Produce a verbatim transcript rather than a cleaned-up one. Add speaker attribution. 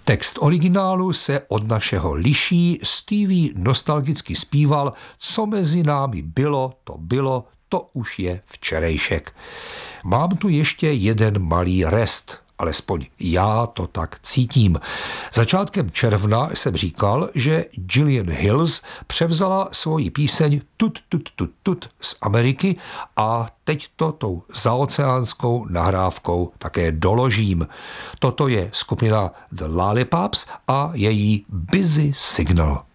Speaker 1: Text originálu se od našeho liší, Stevie nostalgicky zpíval: co mezi námi bylo, to bylo, to už je včerejšek. Mám tu ještě jeden malý rest, alespoň já to tak cítím. Začátkem června jsem říkal, že Gillian Hills převzala svoji píseň Tut, tut, tut, tut z Ameriky a teď to tou zaoceánskou nahrávkou také doložím. Toto je skupina The Lollipops a její Busy Signal.